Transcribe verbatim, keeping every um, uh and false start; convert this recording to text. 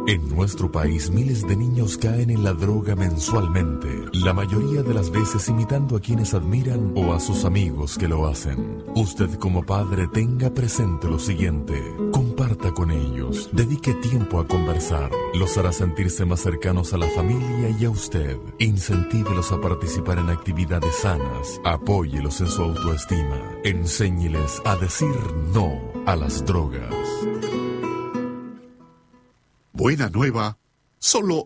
En nuestro país, miles de niños caen en la droga mensualmente, la mayoría de las veces imitando a quienes admiran o a sus amigos que lo hacen. Usted como padre tenga presente lo siguiente: comparta con ellos, dedique tiempo a conversar, los hará sentirse más cercanos a la familia y a usted. Incentívelos a participar en actividades sanas, apóyelos en su autoestima, enséñeles a decir no a las drogas. Buena nueva, solo